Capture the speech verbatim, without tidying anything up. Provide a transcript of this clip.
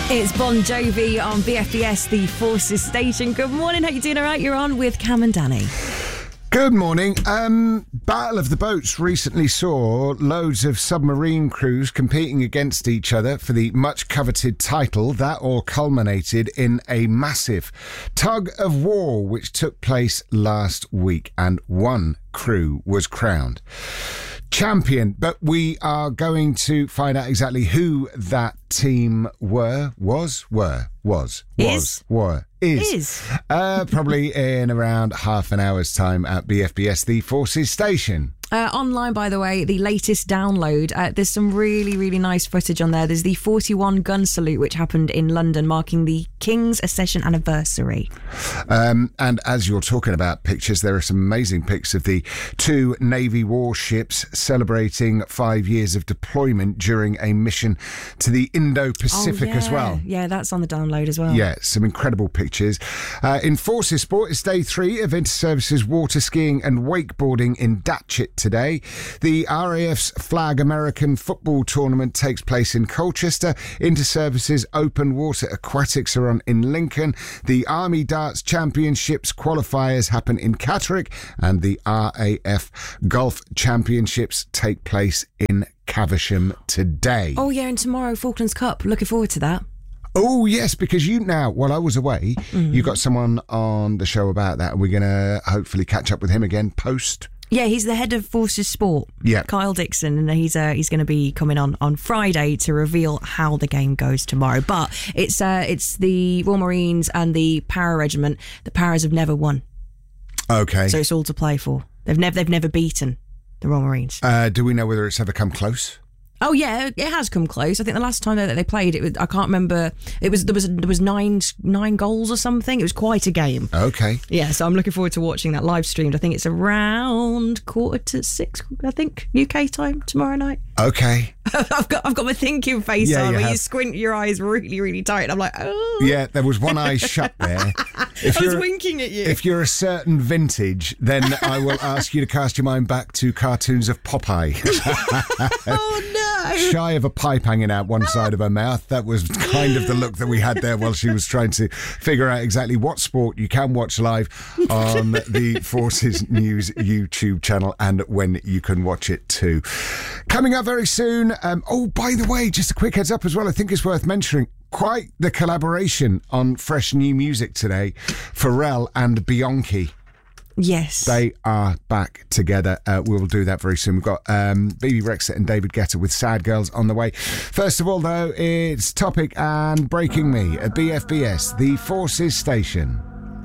It's Bon Jovi on B F B S, the Forces station. Good morning, hope you're doing all right. You're on with Cam and Danny. Good morning. Um, Battle of the Boats recently saw loads of submarine crews competing against each other for the much coveted title. That all culminated in a massive tug of war which took place last week, and one crew was crowned champion. But we are going to find out exactly who that team were, was, were, was, was, Is. were, is. Is. Uh, probably in around half an hour's time at B F B S, the Forces station. Uh, online, by the way, the latest download. Uh, there's some really, really nice footage on there. There's the forty-one gun salute, which happened in London, marking the King's accession anniversary. Um, and as you're talking about pictures, there are some amazing pics of the two Navy warships celebrating five years of deployment during a mission to the Indo-Pacific oh, yeah. as well. Yeah, that's on the download as well. Yeah, some incredible pictures. Uh, in Forces Sport, it's day three of Inter-Services water skiing and wakeboarding in Datchet today. The R A F's Flag American Football Tournament takes place in Colchester. Inter-Services Open Water Aquatics are on in Lincoln. The Army Darts Championships qualifiers happen in Catterick, and the R A F Golf Championships take place in Caversham today. Oh, yeah, and tomorrow, Falklands Cup. Looking forward to that. Oh, yes, because you now, while I was away, mm-hmm. you got someone on the show about that, and we're going to hopefully catch up with him again post. Yeah, he's the head of Forces Sport, yeah. Kyle Dixon, and he's uh, he's going to be coming on on Friday to reveal how the game goes tomorrow. But it's uh, it's the Royal Marines and the Para Regiment. The Paras have never won. Okay. So it's all to play for. They've never they've never beaten the Royal Marines. Uh, do we know whether it's ever come close? Oh yeah, it has come close. I think the last time that they played, it was, I can't remember. It was there was there was nine nine goals or something. It was quite a game. Okay. Yeah, so I'm looking forward to watching that live streamed. I think it's around quarter to six. I think U K time tomorrow night. Okay. I've got I've got my thinking face yeah, on you where have. you squint your eyes really really tight. And I'm like, oh. Yeah, there was one eye shut there. If I was winking at you. If you're a certain vintage, then I will ask you to cast your mind back to cartoons of Popeye. Oh no. Shy of a pipe hanging out one side of her mouth. That was kind of the look that we had there while she was trying to figure out exactly what sport you can watch live on the Forces News YouTube channel and when you can watch it too. Coming up very soon. Um, oh, by the way, just a quick heads up as well. I think it's worth mentioning. Quite the collaboration on fresh new music today. Pharrell and Bianchi. Yes. They are back together. Uh, we'll do that very soon. We've got um, B B Rexha and David Guetta with Sad Girls on the way. First of all, though, it's Topic and Breaking Me at B F B S, the Forces station.